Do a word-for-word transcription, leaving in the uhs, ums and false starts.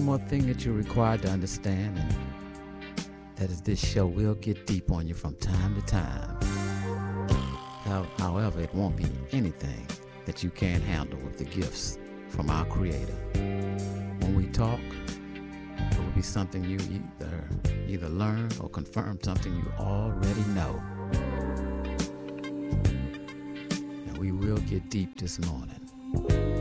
more thing that you're required to understand, and that is this show will get deep on you from time to time. How, however, it won't be anything that you can't handle with the gifts from our Creator. When we talk, it will be something you either either learn or confirm something you already know. And we will get deep this morning.